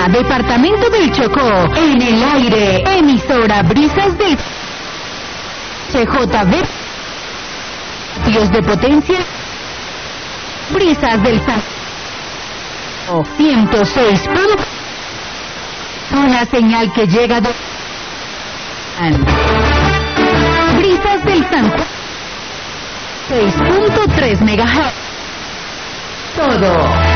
Bucaramanga, departamento del Chocó, en el aire, emisora Brisas del CJB, Dios de potencia, Brisas del San 106. Una señal que llega de Brisas del San 6.3 MHz. Todo.